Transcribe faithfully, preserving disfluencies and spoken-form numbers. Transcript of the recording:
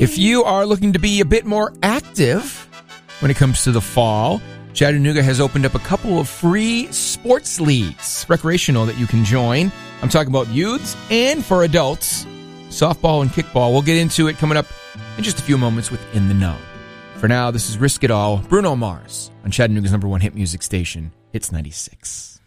If you are looking to be a bit more active when it comes to the fall, Chattanooga has opened up a couple of free sports leagues, recreational, that you can join. I'm talking about youths and for adults, softball and kickball. We'll get into it coming up in just a few moments with In the Know. For now, this is Risk It All, Bruno Mars, on Chattanooga's number one hit music station, Hits ninety-six.